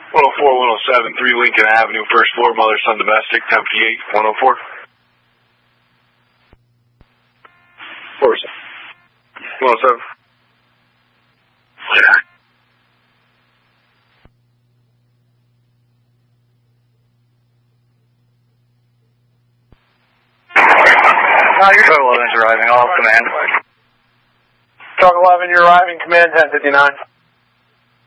104, 107, 3 Lincoln Avenue, first floor, mother, son, domestic, 1058, 104. 107. Yeah. You're Talk 11 is arriving, all command. Talk 11, you're arriving, command 1059.